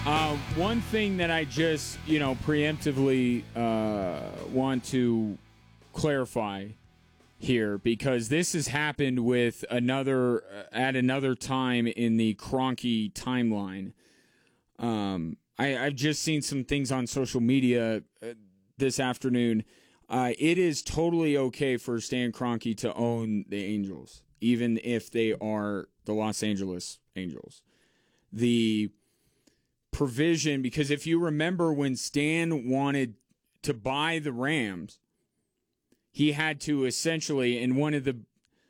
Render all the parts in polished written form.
One thing that I just, preemptively want to clarify here, because this has happened with at another time in the Kroenke timeline. I've just seen some things on social media this afternoon. It is totally okay for Stan Kroenke to own the Angels, even if they are the Los Angeles Angels. The provision, because if you remember when Stan wanted to buy the Rams, he had to essentially, in one of the,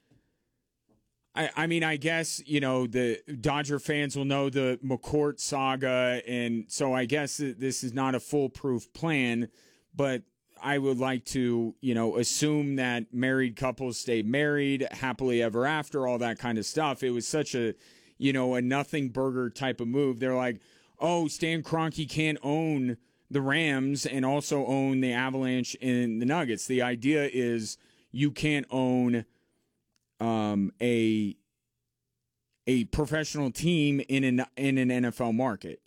I guess, the Dodger fans will know the McCourt saga, and so I guess this is not a foolproof plan, but I would like to, assume that married couples stay married, happily ever after, all that kind of stuff. It was such a, a nothing burger type of move. They're like, oh, Stan Kroenke can't own the Rams and also own the Avalanche and the Nuggets. The idea is you can't own a professional team in an NFL market.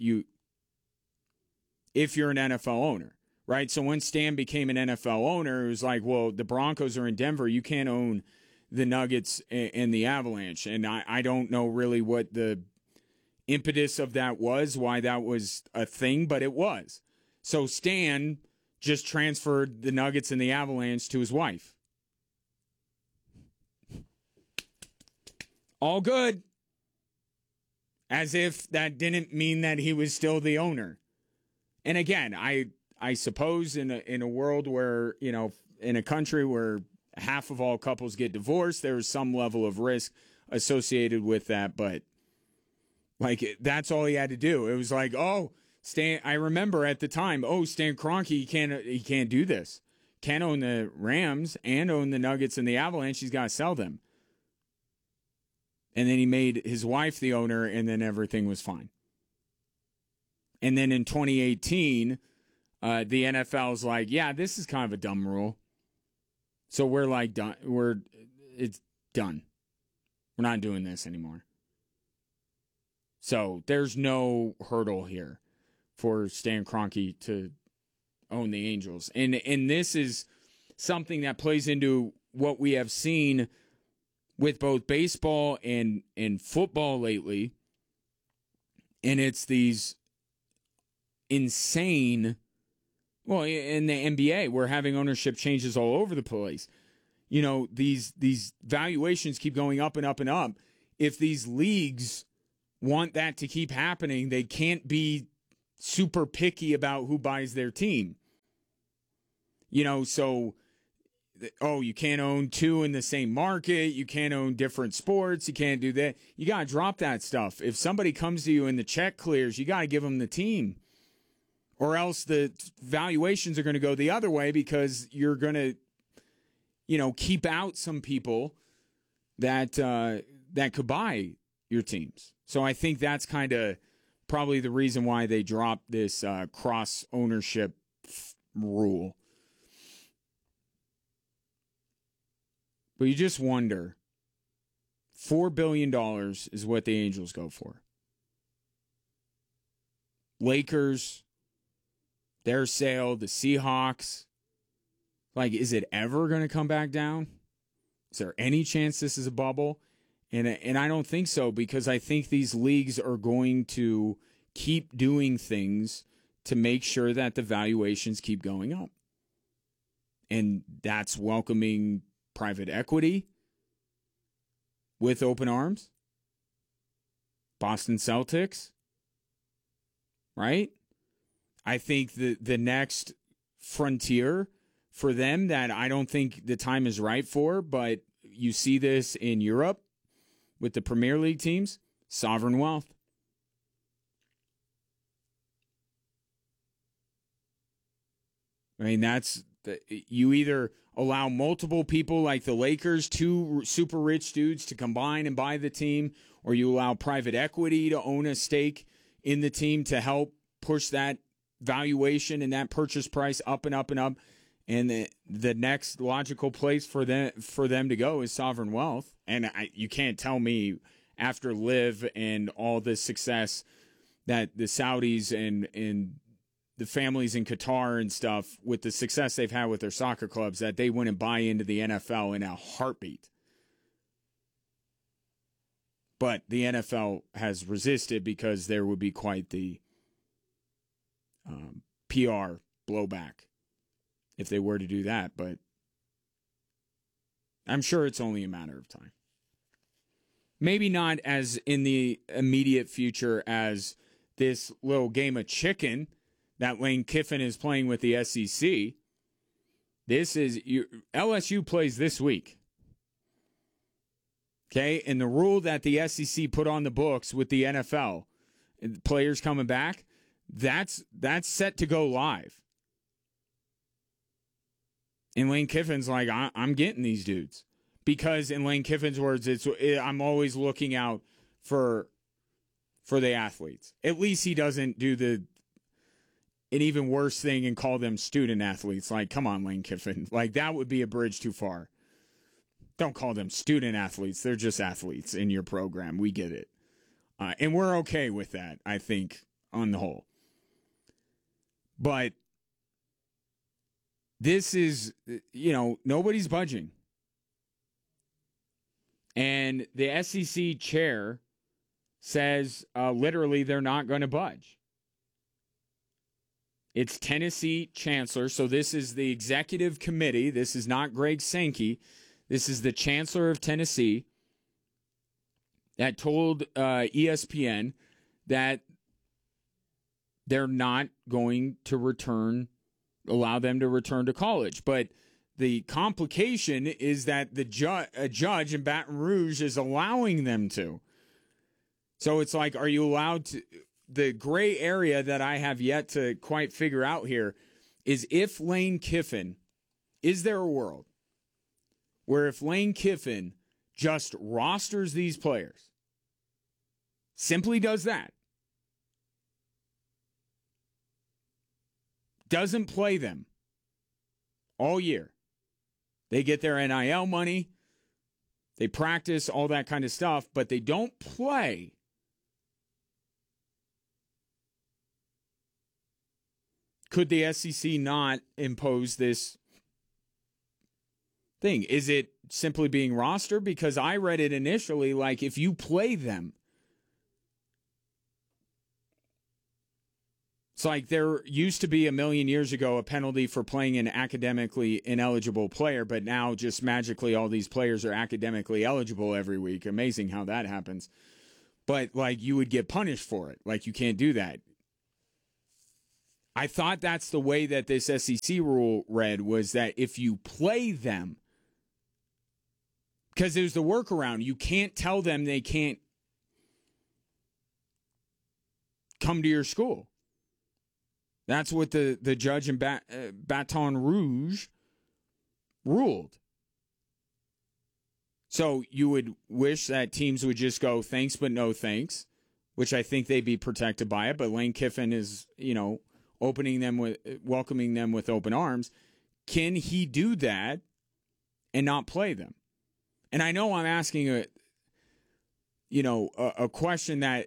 If you're an NFL owner, right? So when Stan became an NFL owner, it was like, well, the Broncos are in Denver. You can't own the Nuggets and the Avalanche. And I don't know really what the impetus of that was, why that was a thing, but it was. So Stan just transferred the Nuggets and the Avalanche to his wife. All good. As if that didn't mean that he was still the owner. And again, I suppose in a world where, in a country where half of all couples get divorced, there is some level of risk associated with that, but that's all he had to do. It was like, oh, Stan, I remember at the time, Stan Kroenke, he can't do this. Can't own the Rams and own the Nuggets and the Avalanche. He's got to sell them. And then he made his wife the owner, and then everything was fine. And then in 2018, the NFL's like, yeah, this is kind of a dumb rule. So we're like, done. It's done. We're not doing this anymore. So there's no hurdle here for Stan Kroenke to own the Angels. And this is something that plays into what we have seen with both baseball and football lately. And it's these insane, well, in the NBA, we're having ownership changes all over the place. These valuations keep going up and up and up. If these leagues want that to keep happening, they can't be super picky about who buys their team. So, you can't own two in the same market. You can't own different sports. You can't do that. You got to drop that stuff. If somebody comes to you and the check clears, you got to give them the team. Or else the valuations are going to go the other way, because you're going to, keep out some people that could buy your teams. So I think that's kind of probably the reason why they dropped this cross ownership rule. But you just wonder, $4 billion is what the Angels go for. Lakers, their sale, the Seahawks. Is it ever going to come back down? Is there any chance this is a bubble? And I don't think so, because I think these leagues are going to keep doing things to make sure that the valuations keep going up. And that's welcoming private equity with open arms. Boston Celtics, right? I think the next frontier for them that I don't think the time is right for, but you see this in Europe with the Premier League teams, sovereign wealth. I mean, you either allow multiple people like the Lakers, two super rich dudes, to combine and buy the team, or you allow private equity to own a stake in the team to help push that valuation and that purchase price up and up and up. And the next logical place for them to go is sovereign wealth. And you can't tell me after LIV and all the success that the Saudis and the families in Qatar and stuff, with the success they've had with their soccer clubs, that they wouldn't buy into the NFL in a heartbeat. But the NFL has resisted because there would be quite the PR blowback if they were to do that. But I'm sure it's only a matter of time. Maybe not as in the immediate future as this little game of chicken that Lane Kiffin is playing with the SEC. LSU plays this week. Okay, and the rule that the SEC put on the books with the NFL, players coming back, that's set to go live. And Lane Kiffin's like, I'm getting these dudes. Because in Lane Kiffin's words, I'm always looking out for the athletes. At least he doesn't do an even worse thing and call them student athletes. Like, come on, Lane Kiffin. Like, that would be a bridge too far. Don't call them student athletes. They're just athletes in your program. We get it. And we're okay with that, I think, on the whole. But this is, nobody's budging. And the SEC chair says literally they're not going to budge. It's Tennessee Chancellor. So this is the executive committee. This is not Greg Sankey. This is the Chancellor of Tennessee that told ESPN that they're not going to allow them to return to college. But the complication is that a judge in Baton Rouge is allowing them to. So it's like, are you allowed to? The gray area that I have yet to quite figure out here is if Lane Kiffin, is there a world where if Lane Kiffin just rosters these players, simply does that, doesn't play them all year, they get their NIL money, they practice, all that kind of stuff, but they don't play. Could the SEC not impose this thing? Is it simply being rostered? Because I read it initially like if you play them, it's like there used to be a million years ago a penalty for playing an academically ineligible player, but now just magically all these players are academically eligible every week. Amazing how that happens. But like you would get punished for it. Like you can't do that. I thought that's the way that this SEC rule read, was that if you play them, because there's the workaround, you can't tell them they can't come to your school. That's what the judge in Baton Rouge ruled. So you would wish that teams would just go, thanks but no thanks, which I think they'd be protected by it. But Lane Kiffin is, welcoming them with open arms. Can he do that and not play them? And I know I'm asking a question that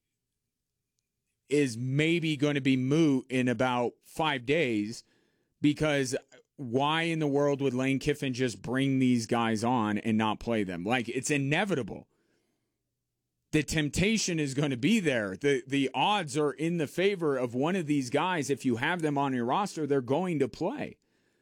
is maybe going to be moot in about 5 days, because why in the world would Lane Kiffin just bring these guys on and not play them? Like, it's inevitable. The temptation is going to be there. The odds are in the favor of one of these guys. If you have them on your roster, they're going to play.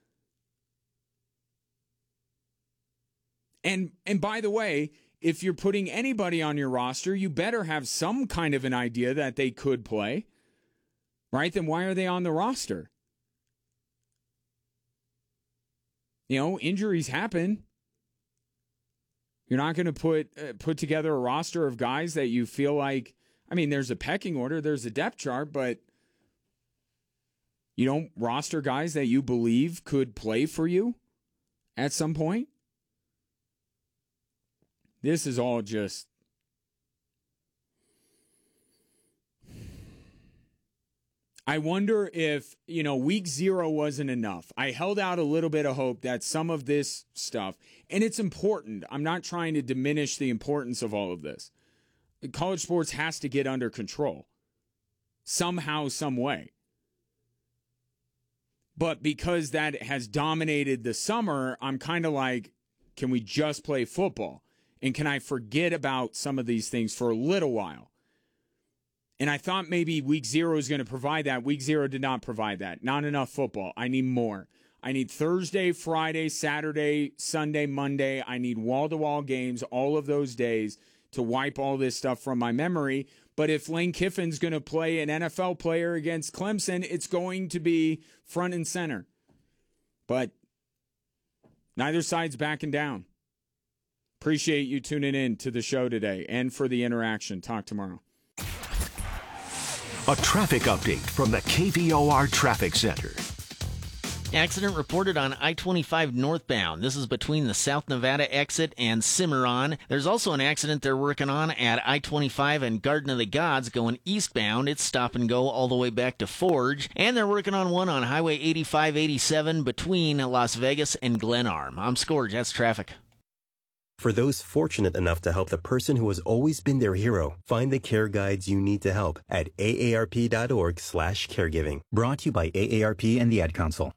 And by the way, if you're putting anybody on your roster, you better have some kind of an idea that they could play, right? Then why are they on the roster? Injuries happen. You're not going to put together a roster of guys that you feel like, there's a pecking order, there's a depth chart, but you don't roster guys that you believe could play for you at some point. This is all just, I wonder if, week 0 wasn't enough. I held out a little bit of hope that some of this stuff, and it's important. I'm not trying to diminish the importance of all of this. College sports has to get under control. somehow, some way. But because that has dominated the summer, I'm kind of like, can we just play football? And can I forget about some of these things for a little while? And I thought maybe week 0 is going to provide that. Week 0 did not provide that. Not enough football. I need more. I need Thursday, Friday, Saturday, Sunday, Monday. I need wall-to-wall games all of those days to wipe all this stuff from my memory. But if Lane Kiffin's going to play an NFL player against Clemson, it's going to be front and center. But neither side's backing down. Appreciate you tuning in to the show today and for the interaction. Talk tomorrow. A traffic update from the KVOR Traffic Center. Accident reported on I-25 northbound. This is between the South Nevada exit and Cimarron. There's also an accident they're working on at I-25 and Garden of the Gods going eastbound. It's stop and go all the way back to Forge. And they're working on one on Highway 85-87 between Las Vegas and Glenarm. I'm Scourge. That's traffic. For those fortunate enough to help the person who has always been their hero, find the care guides you need to help at aarp.org/caregiving. Brought to you by AARP and the Ad Council.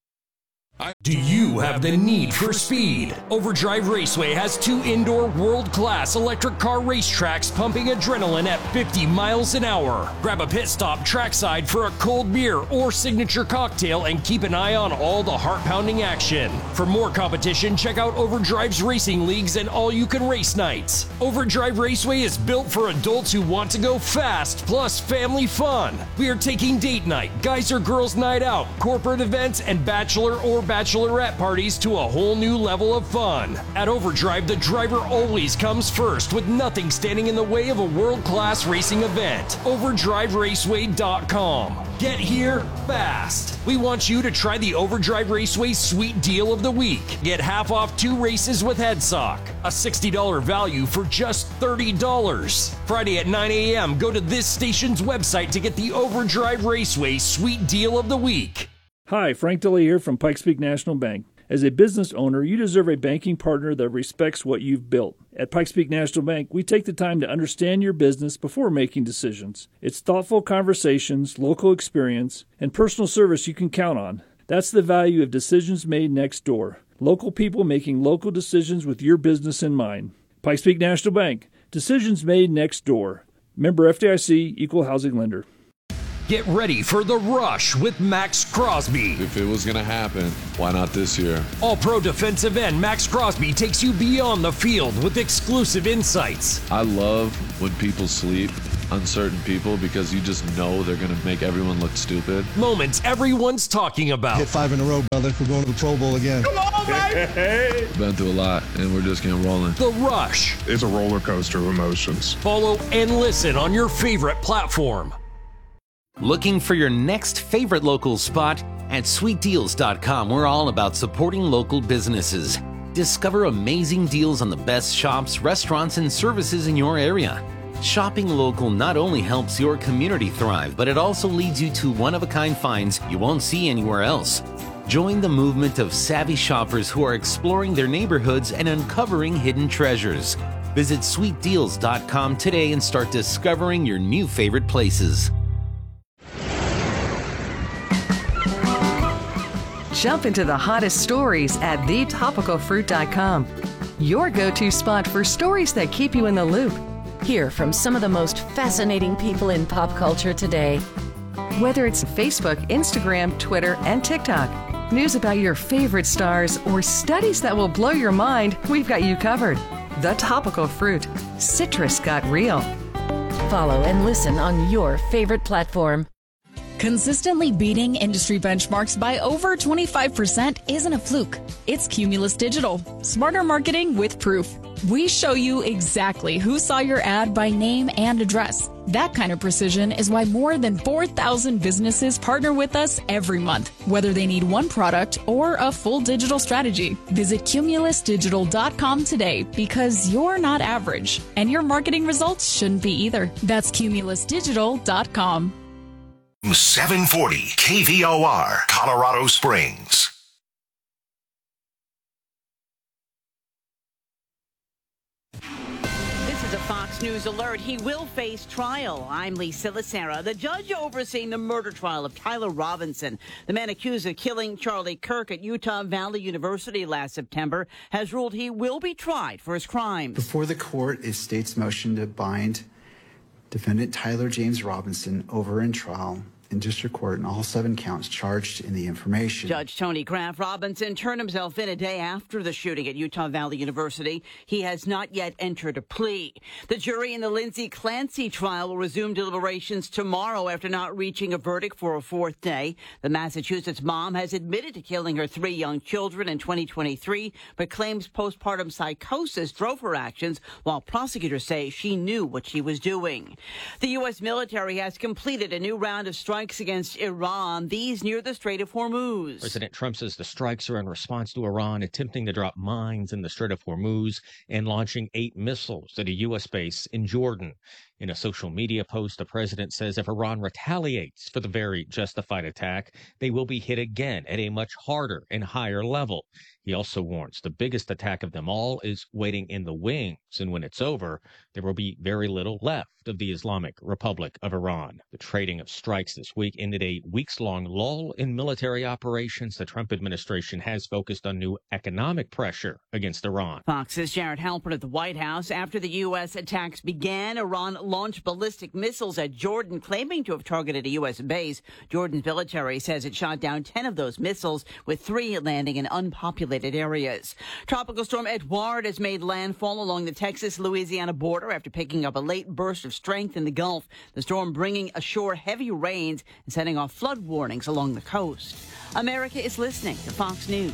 Do you have the need for speed? Overdrive Raceway has 2 indoor world-class electric car racetracks pumping adrenaline at 50 miles an hour. Grab a pit stop trackside for a cold beer or signature cocktail and keep an eye on all the heart-pounding action. For more competition, check out Overdrive's racing leagues and all-you-can-race nights. Overdrive Raceway is built for adults who want to go fast, plus family fun. We are taking date night, guys or girls night out, corporate events, and bachelor or bachelorette parties to a whole new level of fun. At Overdrive, the driver always comes first, with nothing standing in the way of a world-class racing event. OverdriveRaceway.com. Get here fast. We want you to try the Overdrive Raceway Sweet Deal of the Week. Get half off 2 races with HeadSock. A $60 value for just $30. Friday at 9 a.m., go to this station's website to get the Overdrive Raceway Sweet Deal of the Week. Hi, Frank DeLay here from Pikes Peak National Bank. As a business owner, you deserve a banking partner that respects what you've built. At Pikes Peak National Bank, we take the time to understand your business before making decisions. It's thoughtful conversations, local experience, and personal service you can count on. That's the value of decisions made next door. Local people making local decisions with your business in mind. Pikes Peak National Bank. Decisions made next door. Member FDIC, Equal Housing Lender. Get ready for the rush with Max Crosby. If it was going to happen, why not this year? All-pro defensive end Max Crosby takes you beyond the field with exclusive insights. I love when people sleep on certain people because you just know they're going to make everyone look stupid. Moments everyone's talking about. Hit 5 in a row, brother. We're going to the Pro Bowl again. Come on, baby! Been through a lot, and we're just getting rolling. The Rush. It's a roller coaster of emotions. Follow and listen on your favorite platform. Looking for your next favorite local spot? At sweetdeals.com, we're all about supporting local businesses. Discover amazing deals on the best shops, restaurants, and services in your area. Shopping local not only helps your community thrive, but it also leads you to one-of-a-kind finds you won't see anywhere else. Join the movement of savvy shoppers who are exploring their neighborhoods and uncovering hidden treasures. Visit sweetdeals.com today and start discovering your new favorite places. Jump into the hottest stories at thetopicalfruit.com. Your go-to spot for stories that keep you in the loop. Hear from some of the most fascinating people in pop culture today. Whether it's Facebook, Instagram, Twitter, and TikTok, news about your favorite stars, or studies that will blow your mind, we've got you covered. The Topical Fruit. Citrus got real. Follow and listen on your favorite platform. Consistently beating industry benchmarks by over 25% isn't a fluke. It's Cumulus Digital. Smarter marketing with proof. We show you exactly who saw your ad by name and address. That kind of precision is why more than 4,000 businesses partner with us every month, whether they need one product or a full digital strategy. Visit cumulusdigital.com today because you're not average, and your marketing results shouldn't be either. That's cumulusdigital.com. 740 KVOR, Colorado Springs. This is a Fox News Alert, he will face trial. I'm Lisa Lacera. The judge overseeing the murder trial of Tyler Robinson, the man accused of killing Charlie Kirk at Utah Valley University last September, has ruled he will be tried for his crimes. Before the court is state's motion to bind defendant Tyler James Robinson over in trial in district court on all 7 counts charged in the information. Judge Tony Graff Robinson turned himself in a day after the shooting at Utah Valley University. He has not yet entered a plea. The jury in the Lindsay Clancy trial will resume deliberations tomorrow after not reaching a verdict for a 4th day. The Massachusetts mom has admitted to killing her 3 young children in 2023, but claims postpartum psychosis drove her actions, while prosecutors say she knew what she was doing. The U.S. military has completed a new round of strikes against Iran, these near the Strait of Hormuz. President Trump says the strikes are in response to Iran attempting to drop mines in the Strait of Hormuz and launching 8 missiles at a U.S. base in Jordan. In a social media post, the president says if Iran retaliates for the very justified attack, they will be hit again at a much harder and higher level. He also warns the biggest attack of them all is waiting in the wings, and when it's over, there will be very little left of the Islamic Republic of Iran. The trading of strikes this week ended a weeks-long lull in military operations. The Trump administration has focused on new economic pressure against Iran. Fox's Jared Halpern at the White House. After the U.S. attacks began, Iran launched ballistic missiles at Jordan, claiming to have targeted a U.S. base. Jordan's military says it shot down 10 of those missiles, with 3 landing in unpopulated areas. Tropical storm Edouard has made landfall along the Texas-Louisiana border after picking up a late burst of strength in the Gulf. The storm bringing ashore heavy rains and setting off flood warnings along the coast. America is listening to Fox News.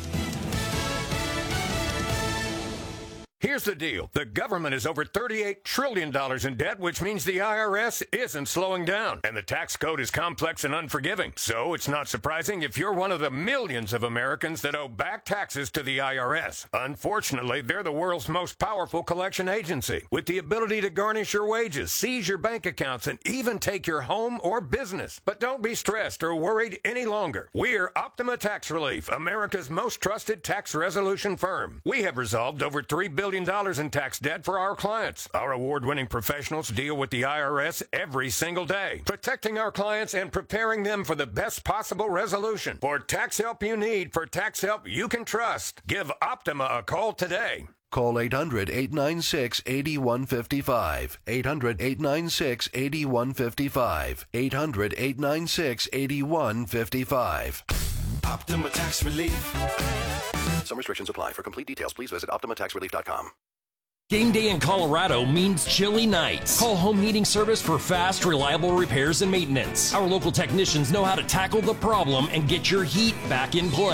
Here's the deal. The government is over $38 trillion in debt, which means the IRS isn't slowing down. And the tax code is complex and unforgiving. So it's not surprising if you're one of the millions of Americans that owe back taxes to the IRS. Unfortunately, they're the world's most powerful collection agency, with the ability to garnish your wages, seize your bank accounts, and even take your home or business. But don't be stressed or worried any longer. We're Optima Tax Relief, America's most trusted tax resolution firm. We have resolved over $3 billion in tax debt for our clients. Our award-winning professionals deal with the IRS every single day, protecting our clients and preparing them for the best possible resolution. For tax help you need, for tax help you can trust, give Optima a call today. Call 800-896-8155. 800-896-8155. 800-896-8155. Optima Tax Relief. Some restrictions apply. For complete details, please visit OptimaTaxRelief.com. Game day in Colorado means chilly nights. Call Home Heating Service for fast, reliable repairs and maintenance. Our local technicians know how to tackle the problem and get your heat back in play.